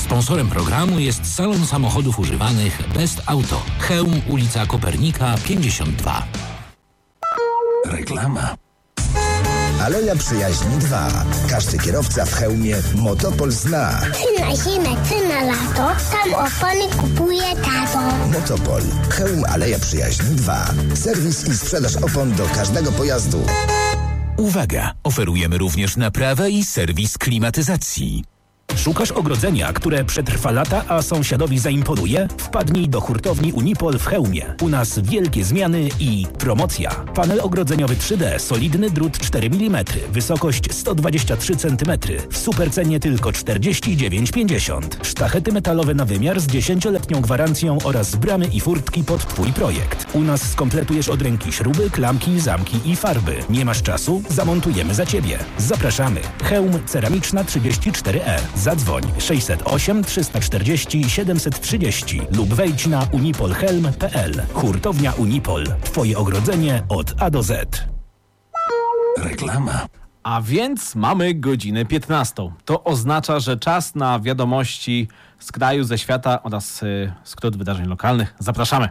Sponsorem programu jest salon samochodów używanych Best Auto. Chełm, ulica Kopernika 52. Reklama. Aleja Przyjaźni 2. Każdy kierowca w Chełmie Motopol zna. Czy na zimę, czy na lato, tam opony kupuje tato. Motopol. Chełm Aleja Przyjaźni 2. Serwis i sprzedaż opon do każdego pojazdu. Uwaga! Oferujemy również naprawę i serwis klimatyzacji. Szukasz ogrodzenia, które przetrwa lata, a sąsiadowi zaimponuje? Wpadnij do hurtowni Unipol w Chełmie. U nas wielkie zmiany i promocja. Panel ogrodzeniowy 3D, solidny drut 4 mm, wysokość 123 cm. W supercenie tylko 49,50. Sztachety metalowe na wymiar z 10-letnią gwarancją oraz bramy i furtki pod Twój projekt. U nas skompletujesz od ręki śruby, klamki, zamki i farby. Nie masz czasu? Zamontujemy za Ciebie. Zapraszamy. Chełm Ceramiczna 34E. Zadzwoń 608 340 730 lub wejdź na unipolhelm.pl. Hurtownia Unipol. Twoje ogrodzenie od A do Z. Reklama. A więc mamy godzinę 15. To oznacza, że czas na wiadomości z kraju, ze świata oraz skrót wydarzeń lokalnych. Zapraszamy.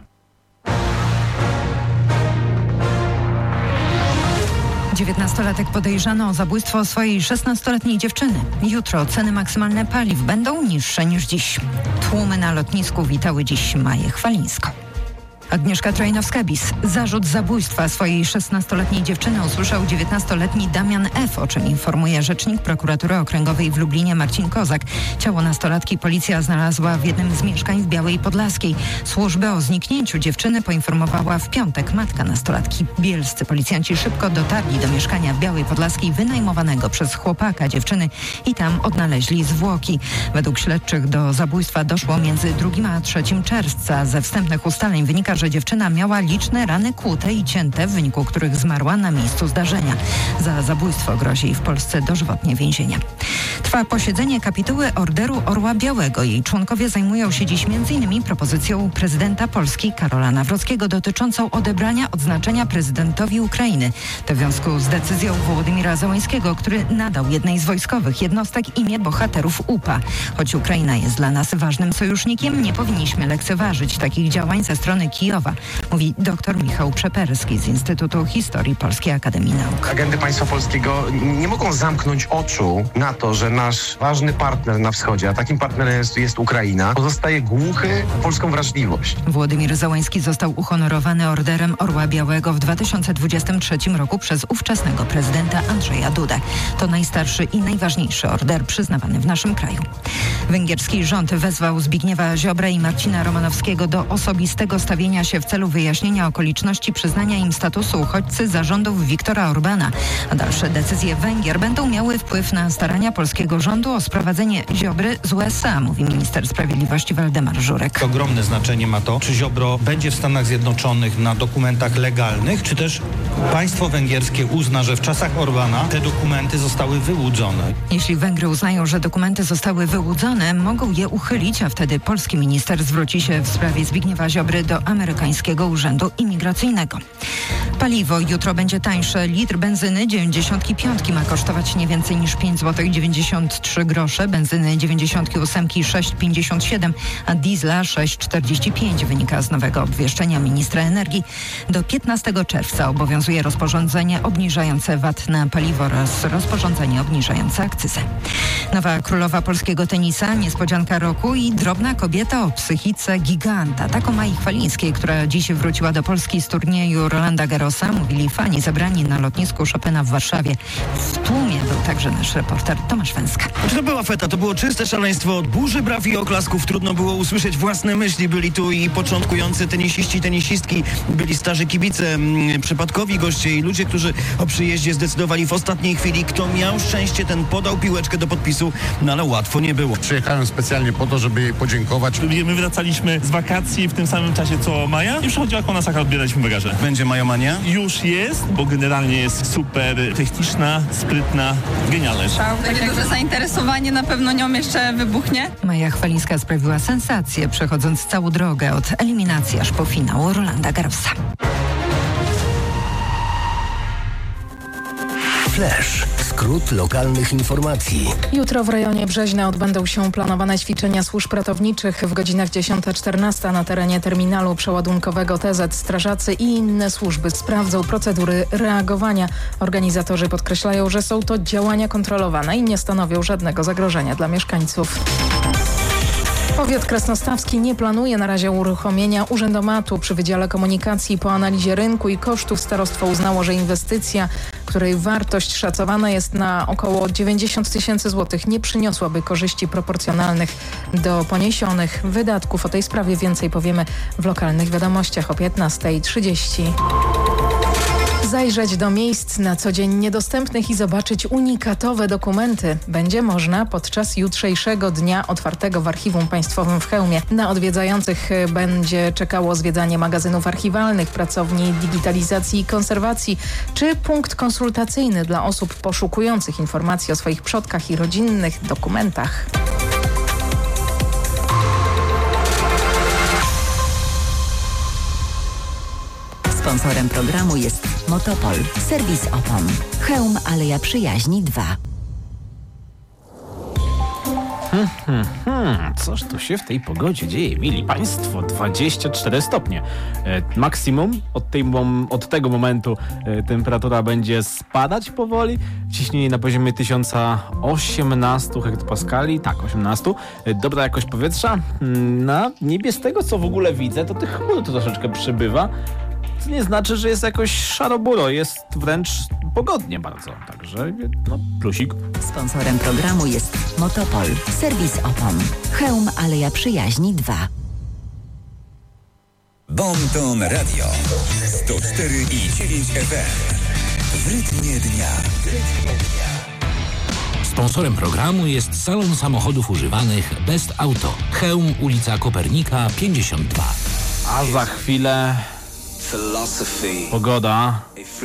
19-latek podejrzany o zabójstwo swojej 16-letniej dziewczyny. Jutro ceny maksymalne paliw będą niższe niż dziś. Tłumy na lotnisku witały dziś Maję Chwalińską. Agnieszka Trojnowska-Bis. Zarzut zabójstwa swojej 16-letniej dziewczyny usłyszał 19-letni Damian F., o czym informuje rzecznik prokuratury okręgowej w Lublinie Marcin Kozak. Ciało nastolatki policja znalazła w jednym z mieszkań w Białej Podlaskiej. Służby o zniknięciu dziewczyny poinformowała w piątek matka nastolatki. Bielscy policjanci szybko dotarli do mieszkania w Białej Podlaskiej wynajmowanego przez chłopaka dziewczyny i tam odnaleźli zwłoki. Według śledczych do zabójstwa doszło między 2 a 3 czerwca. Ze wstępnych ustaleń wynika, że dziewczyna miała liczne rany kłute i cięte, w wyniku których zmarła na miejscu zdarzenia. Za zabójstwo grozi jej w Polsce dożywotnie więzienie. Trwa posiedzenie kapituły Orderu Orła Białego. Jej członkowie zajmują się dziś m.in. propozycją prezydenta Polski Karola Nawrockiego dotyczącą odebrania odznaczenia prezydentowi Ukrainy. To w związku z decyzją Wołodymira Zełańskiego, który nadał jednej z wojskowych jednostek imię bohaterów UPA. Choć Ukraina jest dla nas ważnym sojusznikiem, nie powinniśmy lekceważyć takich działań ze strony Kijowa, mówi dr Michał Przeperski z Instytutu Historii Polskiej Akademii Nauk. Agendy państwa polskiego nie mogą zamknąć oczu na to, że nasz ważny partner na wschodzie, a takim partnerem jest Ukraina, pozostaje głuchy na polską wrażliwość. Władimir Zełański został uhonorowany Orderem Orła Białego w 2023 roku przez ówczesnego prezydenta Andrzeja Dudę. To najstarszy i najważniejszy order przyznawany w naszym kraju. Węgierski rząd wezwał Zbigniewa Ziobrę i Marcina Romanowskiego do osobistego stawienia się w celu wyjaśnienia okoliczności przyznania im statusu uchodźcy za rządów Viktora Orbana. A dalsze decyzje Węgier będą miały wpływ na starania polskiego rządu o sprowadzenie Ziobry z USA, mówi minister sprawiedliwości Waldemar Żurek. Ogromne znaczenie ma to, czy Ziobro będzie w Stanach Zjednoczonych na dokumentach legalnych, czy też państwo węgierskie uzna, że w czasach Orbana te dokumenty zostały wyłudzone. Jeśli Węgry uznają, że dokumenty zostały wyłudzone, mogą je uchylić, a wtedy polski minister zwróci się w sprawie Zbigniewa Ziobry do amerykańskiego urzędu imigracyjnego. Paliwo jutro będzie tańsze. Litr benzyny 95 ma kosztować nie więcej niż 5 zł 93 grosze, benzyny 98 6,57, a diesla 6,45, wynika z nowego obwieszczenia ministra energii. Do 15 czerwca obowiązuje rozporządzenie obniżające VAT na paliwo oraz rozporządzenie obniżające akcyzę. Nowa królowa polskiego tenisa, niespodzianka roku i drobna kobieta o psychice giganta. Tak o Mai Chwalińskiej, która dziś wróciła do Polski z turnieju Rolanda Garrosa, mówili fani zebrani na lotnisku Chopina w Warszawie. W tłumie był także nasz reporter Tomasz Węska. To była feta, to było czyste szaleństwo. Od burzy braw i oklasków trudno było usłyszeć własne myśli. Byli tu i początkujący tenisiści, tenisistki, byli starzy kibice, przypadkowi goście i ludzie, którzy o przyjeździe zdecydowali w ostatniej chwili. Kto miał szczęście, ten podał piłeczkę do podpisu, no ale łatwo nie było. Przyjechałem specjalnie po to, żeby jej podziękować. My wracaliśmy z wakacji w tym samym czasie co Maja i przychodziła koło nas, a odbieraliśmy bagaże. Będzie Majomania? Już jest, bo generalnie jest super techniczna, sprytna, genialna. Takie duże zainteresowanie, na pewno nią jeszcze wybuchnie. Maja Chwalińska sprawiła sensację, przechodząc całą drogę od eliminacji aż po finał Rolanda Garrosa. Flash. Skrót lokalnych informacji. Jutro w rejonie Brzeźna odbędą się planowane ćwiczenia służb ratowniczych w godzinach 10-14 na terenie terminalu przeładunkowego TZ. Strażacy i inne służby sprawdzą procedury reagowania. Organizatorzy podkreślają, że są to działania kontrolowane i nie stanowią żadnego zagrożenia dla mieszkańców. Powiat krasnostawski nie planuje na razie uruchomienia urzędomatu przy Wydziale Komunikacji. Po analizie rynku i kosztów starostwo uznało, że inwestycja, której wartość szacowana jest na około 90 000 złotych, nie przyniosłaby korzyści proporcjonalnych do poniesionych wydatków. O tej sprawie więcej powiemy w lokalnych wiadomościach o 15:30. Zajrzeć do miejsc na co dzień niedostępnych i zobaczyć unikatowe dokumenty będzie można podczas jutrzejszego dnia otwartego w Archiwum Państwowym w Chełmie. Na odwiedzających będzie czekało zwiedzanie magazynów archiwalnych, pracowni digitalizacji i konserwacji, czy punkt konsultacyjny dla osób poszukujących informacji o swoich przodkach i rodzinnych dokumentach. Sponsorem programu jest Motopol, serwis opon. Chełm Aleja Przyjaźni 2. Coż tu się w tej pogodzie dzieje, mili państwo? 24 stopnie. Maksimum od tego momentu temperatura będzie spadać powoli. Ciśnienie na poziomie 1018 hektopaskali. Tak, 18. Dobra jakość powietrza. Na niebie z tego, co w ogóle widzę, to tych chmur tu troszeczkę przybywa. To nie znaczy, że jest jakoś szaro-buro. Jest wręcz pogodnie bardzo. Także plusik. Sponsorem programu jest Motopol, serwis opon. Chełm Aleja Przyjaźni 2. Bonton Radio 104,9 FM. W rytmie dnia. Sponsorem programu jest Salon Samochodów Używanych Best Auto. Chełm, ulica Kopernika 52. A za chwilę pogoda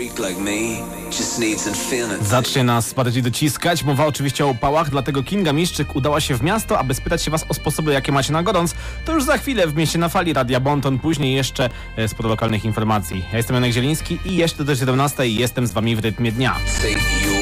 zacznie nas bardziej dociskać. Mowa oczywiście o upałach, dlatego Kinga Miszczyk udała się w miasto, aby spytać się was o sposoby, jakie macie na gorąc. To już za chwilę w mieście na fali Radia Bonton. Później jeszcze sporo lokalnych informacji. Ja jestem Janek Zieliński i jeszcze do 17 jestem z wami w rytmie dnia.